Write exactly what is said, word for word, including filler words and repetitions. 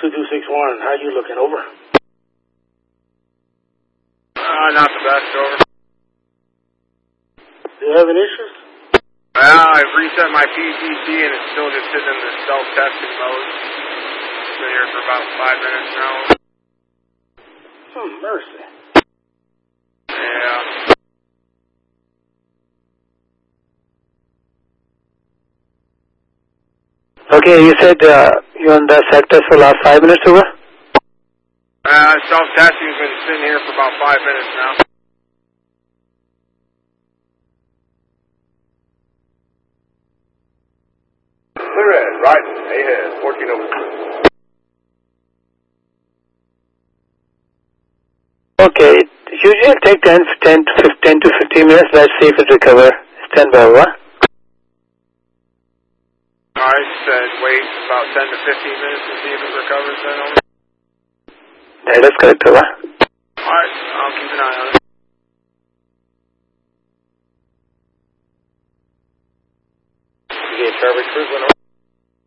two two six one, how you looking? Over. Uh, not the best, over. You having issues? Well, I've reset my P C C and it's still just sitting in the self-testing mode. Been here for about five minutes now. Oh, mercy. Yeah. Okay, you said uh, you're on the sector for the last five minutes, over? Uh, self-testing's been sitting here for about five minutes now. Clear ahead, right, ahead, fourteen over two. Okay, usually take ten, ten, ten to fifteen minutes. Let's see if it recovers. Stand by, over. Alright, said wait about ten to fifteen minutes to see if it recovers then, over. That is correct, over. Alright, I'll keep an eye on it. You get Charlie Cruise one over.